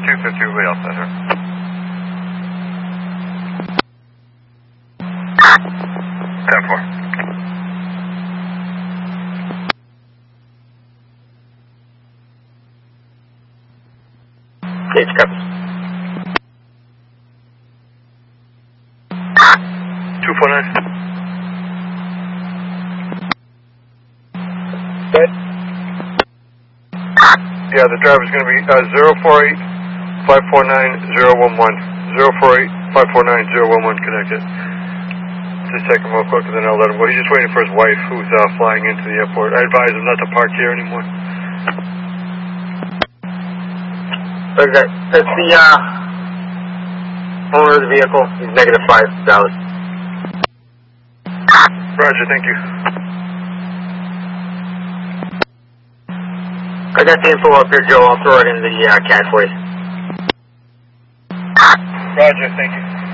250, everybody else, sir. 10-4. Gauge copies. 249. Good. Yeah, the driver's going to be 048-549-011. 048-549-011 connected. Just take him real quick and then I'll let him go. He's just waiting for his wife who's flying into the airport. I advise him not to park here anymore. Okay. It's the owner of the vehicle. He's -$5. Roger, thank you. I got the info up here, Joe. I'll throw it in the CAD for you. Roger, thank you.